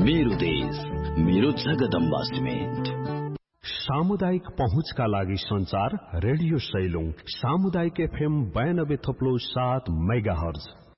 मेरो देश, मेरो जगदम्बा सिमेन्ट। सामुदायिक पहुँचका लागि संचार रेडियो सैलुङ सामुदायिक FM 92.7 मेगाहर्ज